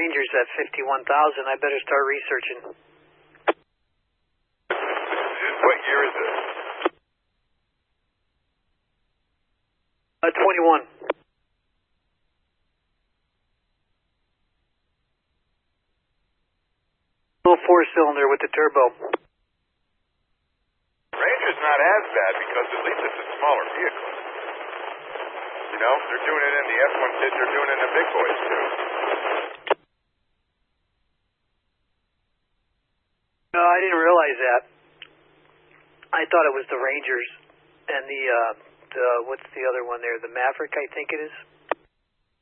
Rangers at 51,000. I better start researching. What year is it? 21. Little four-cylinder with the turbo. Ranger's not as bad because at least it's a smaller vehicle. You know, they're doing it in the F-1 kids, they're doing it in the big boys too. No, I didn't realize that. I thought it was the Rangers and the what's the other one there? The Maverick, I think it is.